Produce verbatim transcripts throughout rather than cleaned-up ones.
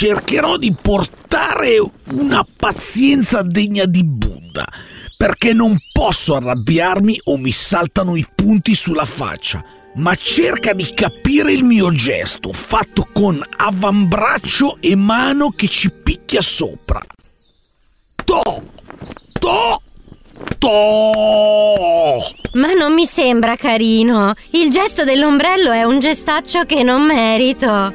cercherò di portare una pazienza degna di Buddha, perché non posso arrabbiarmi o mi saltano i punti sulla faccia. Ma cerca di capire il mio gesto, fatto con avambraccio e mano che ci picchia sopra. To! To! To! Ma non mi sembra carino. Il gesto dell'ombrello è un gestaccio che non merito.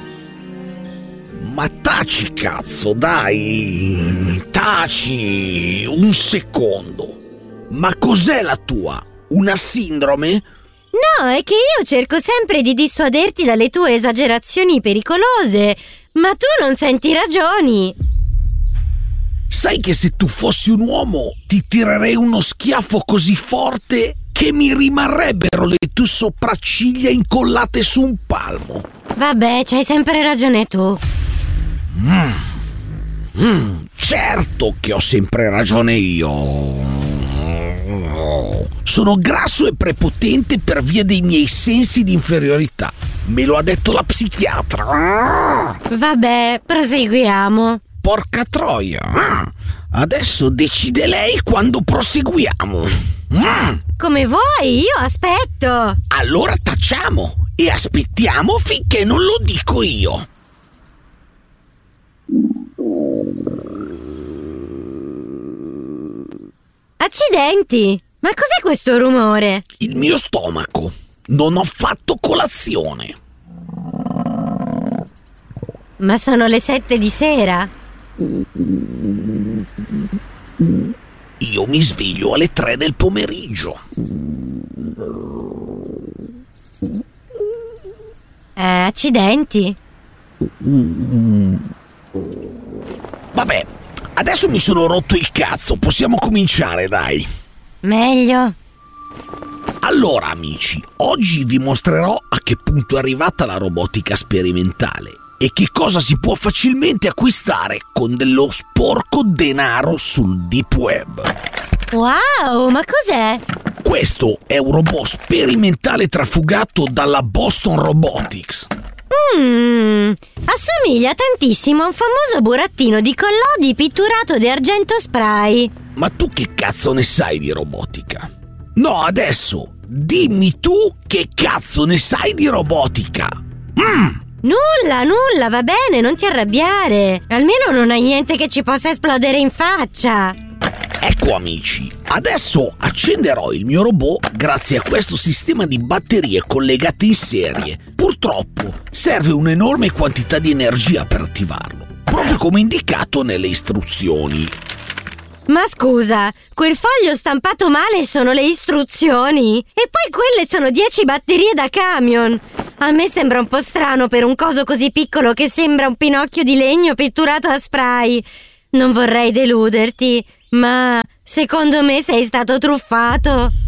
Ma taci, cazzo, dai! Taci! Un secondo! Ma cos'è la tua? Una sindrome? No, è che io cerco sempre di dissuaderti dalle tue esagerazioni pericolose, ma tu non senti ragioni. Sai che se tu fossi un uomo ti tirerei uno schiaffo così forte che mi rimarrebbero le tue sopracciglia incollate su un palmo. Vabbè, c'hai sempre ragione tu. Mm. Mm, certo che ho sempre ragione io. Sono grasso e prepotente per via dei miei sensi di inferiorità. Me lo ha detto la psichiatra. Vabbè, proseguiamo. Porca troia. Adesso decide lei quando proseguiamo. Come vuoi, io aspetto. Allora tacciamo e aspettiamo finché non lo dico io. Accidenti! Ma cos'è questo rumore? Il mio stomaco. Non ho fatto colazione. Ma sono le sette di sera. Io mi sveglio alle tre del pomeriggio. Eh, accidenti. Vabbè, adesso mi sono rotto il cazzo. Possiamo cominciare, dai. Meglio. Allora, amici, oggi vi mostrerò a che punto è arrivata la robotica sperimentale e che cosa si può facilmente acquistare con dello sporco denaro sul deep web. Wow, ma cos'è? Questo è un robot sperimentale trafugato dalla Boston Robotics. Mmm, assomiglia tantissimo a un famoso burattino di collodi pitturato di argento spray. Ma tu che cazzo ne sai di robotica? No, adesso, dimmi tu che cazzo ne sai di robotica. Mm. Nulla, nulla, va bene, non ti arrabbiare. Almeno non hai niente che ci possa esplodere in faccia. Ecco amici, adesso accenderò il mio robot grazie a questo sistema di batterie collegate in serie. Purtroppo serve un'enorme quantità di energia per attivarlo, proprio come indicato nelle istruzioni. Ma scusa, quel foglio stampato male sono le istruzioni? E poi quelle sono dieci batterie da camion. A me sembra un po' strano per un coso così piccolo che sembra un pinocchio di legno pitturato a spray. Non vorrei deluderti, ma secondo me sei stato truffato.